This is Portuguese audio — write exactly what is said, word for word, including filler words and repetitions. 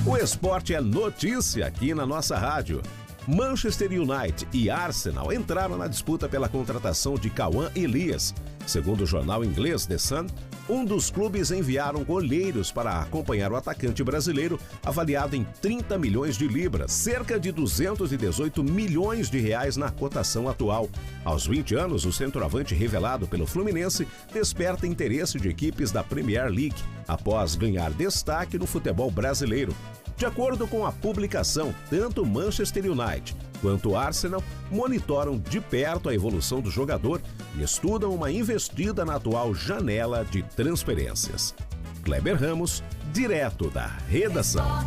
O esporte é notícia aqui na nossa rádio. Manchester United e Arsenal entraram na disputa pela contratação de Cauã Elias. Segundo o jornal inglês The Sun, um dos clubes enviaram olheiros para acompanhar o atacante brasileiro, avaliado em trinta milhões de libras, cerca de duzentos e dezoito milhões de reais na cotação atual. Aos vinte anos, o centroavante revelado pelo Fluminense desperta interesse de equipes da Premier League, após ganhar destaque no futebol brasileiro. De acordo com a publicação, tanto Manchester United quanto Arsenal monitoram de perto a evolução do jogador e estudam uma investida na atual janela de transferências. Kleber Ramos, direto da redação.